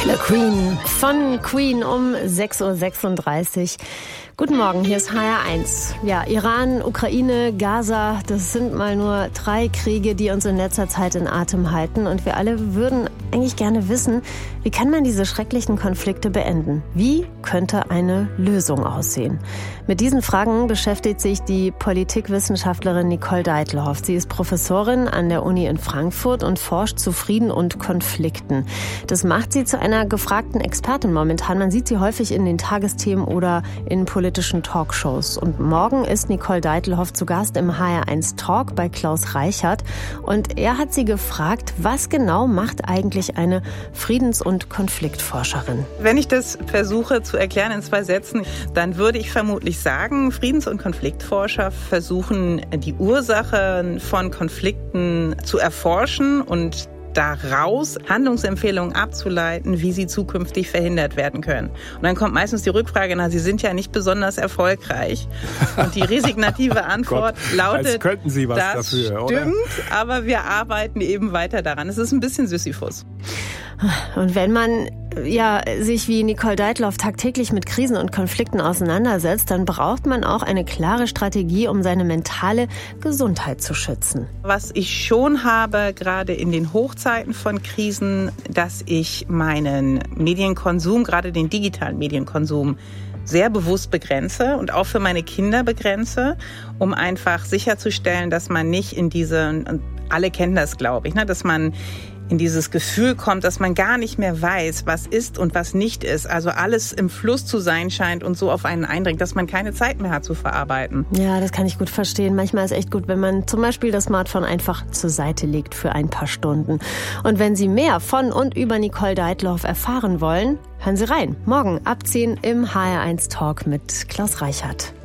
Killer Queen von Queen um 6:36 Uhr. Guten Morgen, hier ist HR1. Ja, Iran, Ukraine, Gaza, das sind mal nur 3 Kriege, die uns in letzter Zeit in Atem halten. Und wir alle würden eigentlich gerne wissen, wie kann man diese schrecklichen Konflikte beenden? Wie könnte eine Lösung aussehen? Mit diesen Fragen beschäftigt sich die Politikwissenschaftlerin Nicole Deitelhoff. Sie ist Professorin an der Uni in Frankfurt und forscht zu Frieden und Konflikten. Das macht sie zu einer gefragten Expertin momentan. Man sieht sie häufig in den Tagesthemen oder in politischen Talkshows. Und morgen ist Nicole Deitelhoff zu Gast im HR1 Talk bei Klaus Reichert. Und er hat sie gefragt, was genau macht eigentlich eine Friedens- und Konfliktforscherin? Wenn ich das versuche zu erklären in 2 Sätzen, dann würde ich vermutlich sagen, Friedens- und Konfliktforscher versuchen, die Ursachen von Konflikten zu erforschen und daraus Handlungsempfehlungen abzuleiten, wie sie zukünftig verhindert werden können. Und dann kommt meistens die Rückfrage, Sie sind ja nicht besonders erfolgreich. Und die resignative Antwort lautet, als könnten Sie was das dafür, stimmt, oder? aber wir arbeiten eben weiter daran. Es ist ein bisschen Sisyphus. Und wenn man sich wie Nicole Deitelhoff tagtäglich mit Krisen und Konflikten auseinandersetzt, dann braucht man auch eine klare Strategie, um seine mentale Gesundheit zu schützen. Was ich schon habe, gerade in den Hochzeiten von Krisen, dass ich meinen Medienkonsum, gerade den digitalen Medienkonsum, sehr bewusst begrenze und auch für meine Kinder begrenze, um einfach sicherzustellen, dass man nicht in und alle kennen das, glaube ich, dass man in dieses Gefühl kommt, dass man gar nicht mehr weiß, was ist und was nicht ist. Also alles im Fluss zu sein scheint und so auf einen eindringt, dass man keine Zeit mehr hat zu verarbeiten. Ja, das kann ich gut verstehen. Manchmal ist es echt gut, wenn man zum Beispiel das Smartphone einfach zur Seite legt für ein paar Stunden. Und wenn Sie mehr von und über Nicole Deitelhoff erfahren wollen, hören Sie rein. Morgen ab 10 im HR1 Talk mit Klaus Reichert.